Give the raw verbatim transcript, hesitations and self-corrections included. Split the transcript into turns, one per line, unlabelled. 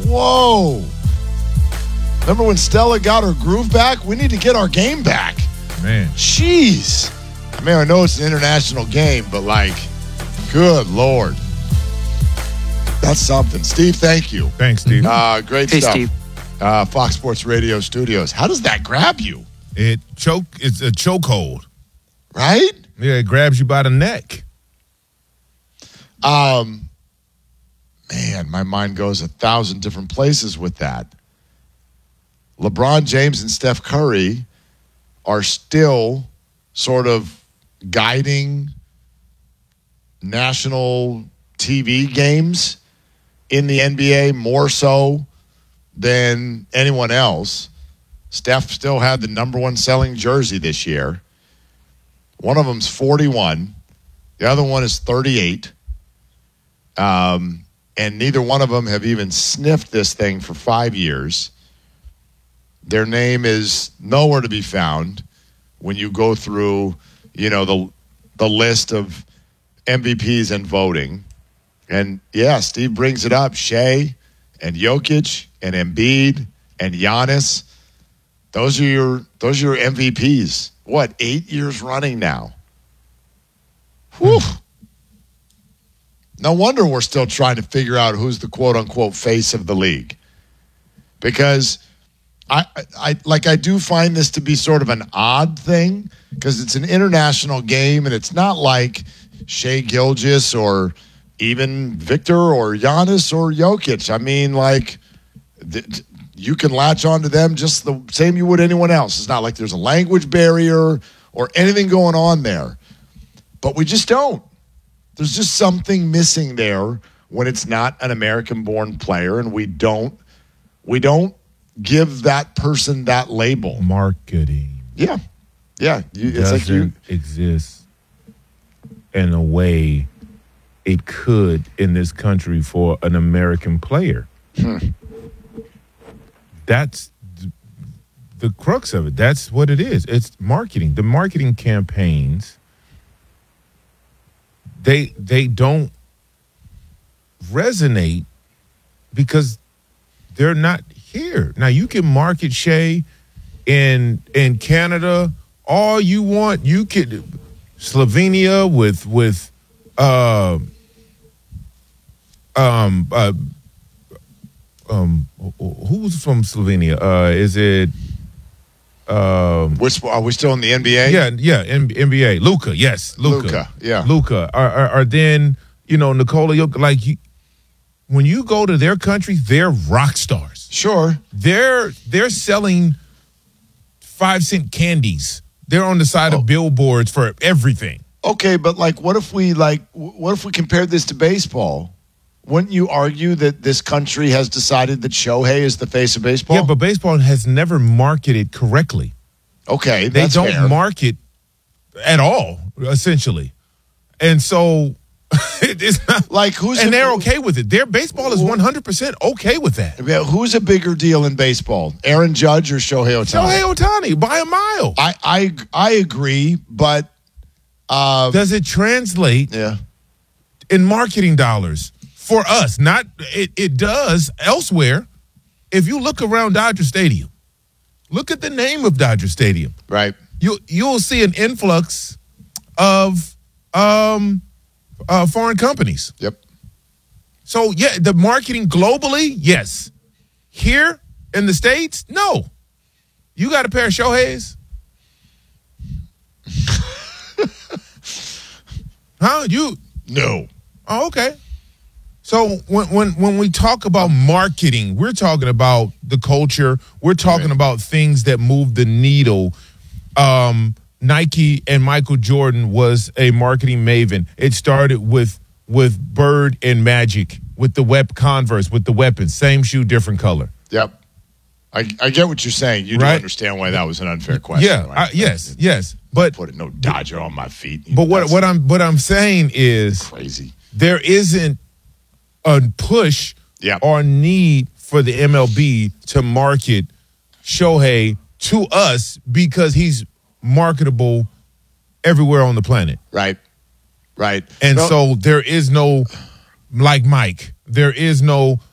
Whoa. Remember when Stella got her groove back? We need to get our game back.
Man.
Jeez. I mean, I know it's an international game, but like, good Lord. That's something. Steve, thank you.
Thanks, Steve.
Uh, great
hey,
stuff.
Steve.
Uh, Fox Sports Radio Studios. How does that grab you?
It choke. It's a chokehold.
Right?
Yeah, it grabs you by the neck.
Um, man, my mind goes a thousand different places with that. LeBron James and Steph Curry are still sort of guiding national T V games in the N B A more so than anyone else. Steph still had the number one selling jersey this year. One of them's forty-one. The other one is thirty-eight. Um, and neither one of them have even sniffed this thing for five years. Their name is nowhere to be found when you go through, you know, the the list of M V Ps and voting. And, yeah, Steve brings it up. Shea and Jokic and Embiid and Giannis. Those are your those are your M V Ps. What, eight years running now? Whew. No wonder we're still trying to figure out who's the quote-unquote face of the league. Because I, I like I do find this to be sort of an odd thing because it's an international game and it's not like Shea Gilgeous or even Victor or Giannis or Jokic. I mean, like, th- you can latch on to them just the same you would anyone else. It's not like there's a language barrier or anything going on there. But we just don't. There's just something missing there when it's not an American-born player, and we don't we don't give that person that label.
Marketing.
Yeah. Yeah. You, it's
doesn't
like you
exist in a way it could in this country for an American player.
Hmm.
That's th- the crux of it. That's what it is. It's marketing. The marketing campaigns, they they don't resonate because they're not here. Now, you can market Shea in in Canada all you want. You could Slovenia with with uh, um uh, um who's from Slovenia? Uh, is it um
Which, are we still in the N B A?
yeah yeah N- N B A Luka, yes, Luka,
Luka, yeah.
Luka. Are, are, are then you know Nikola Jokic, like you, when you go to their country, they're rock stars.
Sure.
They're they're selling five cent candies. They're on the side
Oh.
of billboards for everything.
Okay, but like, what if we like, what if we compared this to baseball? Wouldn't you argue that this country has decided that Shohei is the face of baseball?
Yeah, but baseball has never marketed correctly.
okay,
They
that's
don't
fair.
market at all, essentially, and so it's not
Like, who's
and
a-
they're okay with it. Their baseball is one hundred percent okay with that.
Yeah, who's a bigger deal in baseball, Aaron Judge or Shohei Ohtani?
Shohei Ohtani by a mile.
I I I agree, but uh,
Does it translate
yeah,
in marketing dollars for us? Not it. It does elsewhere. If you look around Dodger Stadium, look at the name of Dodger Stadium.
right.
You you'll see an influx of um uh, foreign companies.
Yep.
So yeah, the marketing globally, yes. Here in the States, no. You got a pair of Shohei's? Huh? You
No.
Oh, okay. So when when when we talk about marketing, we're talking about the culture. We're talking
Right.
about things that move the needle. Um, Nike and Michael Jordan was a marketing maven. It started with with Bird and Magic, with the web Converse, with the weapons, same shoe, different color.
Yep. I I get what you're saying. You
Right.
do understand why that was an unfair question.
Yeah,
right?
I, yes, yes. But
Put no Dodger on my feet.
but what
That's
what I'm what I'm saying is
crazy.
there isn't a push
Yeah.
or need for the M L B to market Shohei to us because he's marketable everywhere on the planet.
Right. Right.
And
No,
so there is no, like Mike, there is no